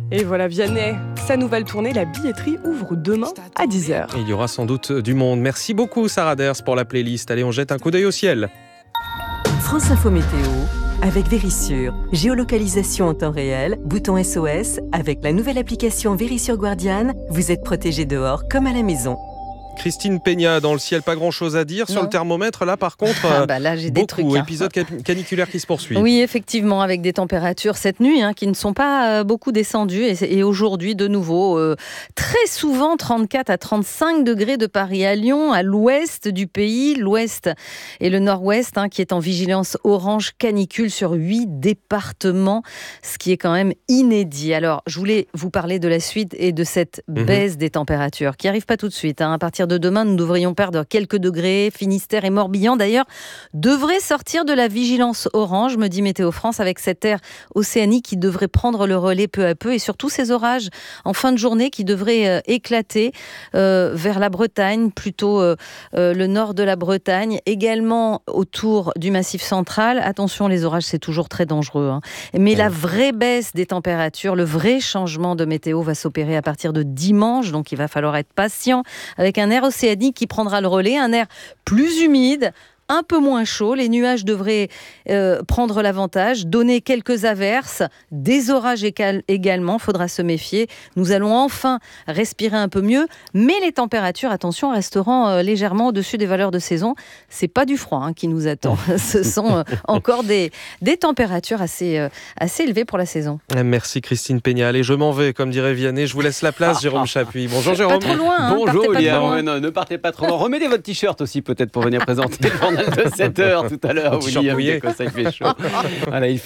Et voilà, Vianney, sa nouvelle tournée, la billetterie ouvre demain à 10h. Il y aura sans doute du monde. Merci beaucoup Sarah Ders pour la playlist. Allez, on jette un coup d'œil au ciel. France Info Météo avec Vérissure. Géolocalisation en temps réel, bouton SOS. Avec la nouvelle application Vérissure Guardian, vous êtes protégé dehors comme à la maison. Christine Peña, dans le ciel, pas grand-chose à dire. Sur le thermomètre, là, par contre, là, j'ai beaucoup. des trucs. Épisode caniculaire qui se poursuit. Oui, effectivement, avec des températures cette nuit qui ne sont pas beaucoup descendues. Et aujourd'hui, de nouveau, très souvent 34 à 35 degrés de Paris à Lyon, à l'ouest du pays, l'ouest et le nord-ouest, qui est en vigilance orange canicule sur 8 départements, ce qui est quand même inédit. Alors, je voulais vous parler de la suite et de cette baisse des températures qui n'arrive pas tout de suite. À partir de demain, nous devrions perdre quelques degrés. Finistère et Morbihan, d'ailleurs, devraient sortir de la vigilance orange, me dit Météo France, avec cette aire océanique qui devrait prendre le relais peu à peu, et surtout ces orages en fin de journée qui devraient éclater vers la Bretagne, plutôt le nord de la Bretagne, également autour du Massif central. Attention, les orages, c'est toujours très dangereux. Mais la vraie baisse des températures, le vrai changement de météo va s'opérer à partir de dimanche, donc il va falloir être patient avec un air océanique qui prendra le relais, un air plus humide, un peu moins chaud. Les nuages devraient prendre l'avantage, donner quelques averses, des orages également, faudra se méfier. Nous allons enfin respirer un peu mieux, mais les températures, attention, resteront légèrement au-dessus des valeurs de saison. C'est pas du froid qui nous attend. Ce sont encore des températures assez élevées pour la saison. Merci Christine Peña. Allez, je m'en vais, comme dirait Vianney. Je vous laisse la place, Jérôme Chapuis. Bonjour Jérôme. Pas trop loin. Bonjour William. Ne partez pas trop loin. Remettez votre t-shirt aussi peut-être pour venir présenter le journal de 7h tout à l'heure. William, ça il fait chaud. Voilà, il fait